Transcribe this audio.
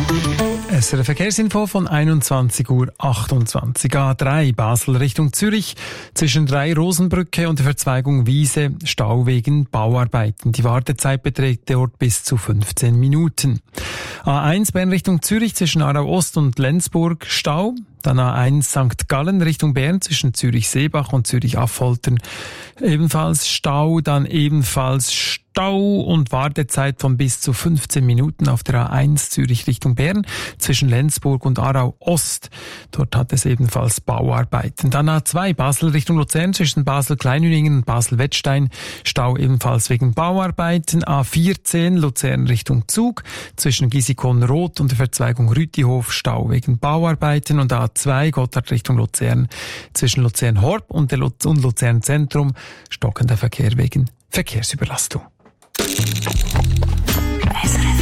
SRF Verkehrsinfo von 21:28 Uhr. A3 Basel Richtung Zürich zwischen 3 Rosenbrücke und der Verzweigung Wiese Stau wegen Bauarbeiten. Die Wartezeit beträgt dort bis zu 15 Minuten. A1 Bern Richtung Zürich zwischen Aarau Ost und Lenzburg Stau. Dann A1 St. Gallen Richtung Bern zwischen Zürich-Seebach und Zürich-Affoltern ebenfalls Stau, dann ebenfalls Stau und Wartezeit von bis zu 15 Minuten auf der A1 Zürich Richtung Bern zwischen Lenzburg und Aarau Ost. Dort hat es ebenfalls Bauarbeiten. Dann A2 Basel Richtung Luzern zwischen Basel-Kleinhüningen und Basel-Wettstein Stau ebenfalls wegen Bauarbeiten. A14 Luzern Richtung Zug zwischen Gisikon-Roth und der Verzweigung Rütihof Stau wegen Bauarbeiten. Und A2 Gotthard Richtung Luzern zwischen Luzern-Horb und Luzern Zentrum stockender Verkehr wegen Verkehrsüberlastung. SRF